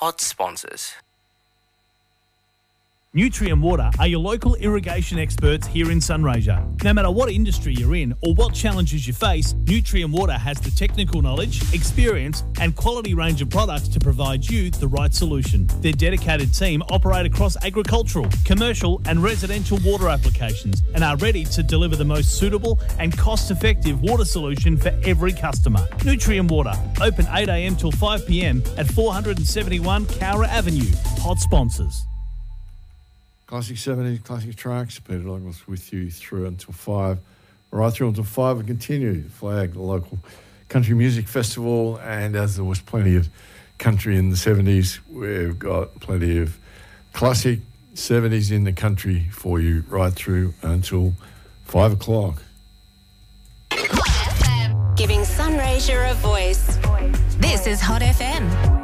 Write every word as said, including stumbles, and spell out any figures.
Hot sponsors. Nutrien Water are your local irrigation experts here in Sunraysia. No matter what industry you're in or what challenges you face, Nutrien Water has the technical knowledge, experience and quality range of products to provide you the right solution. Their dedicated team operate across agricultural, commercial and residential water applications and are ready to deliver the most suitable and cost-effective water solution for every customer. Nutrien Water, open eight a m till five p m at four seventy-one Cowra Avenue. Hot sponsors. Classic seventies, classic tracks. Peter Douglas with you through until five. Right through until five and continue. Flag the local country music festival. And as there was plenty of country in the seventies, we've got plenty of classic seventies in the country for you right through until five o'clock. Hot F M, giving Sunraysia a voice. This is Hot F M.